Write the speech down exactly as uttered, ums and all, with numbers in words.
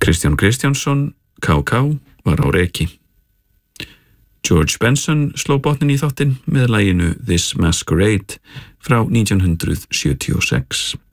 Kristján Kristjánsson, K K, var á reki. George Benson sló botnin í þáttinn með laginu This Masquerade frá nítján hundruð sjötíu og sex.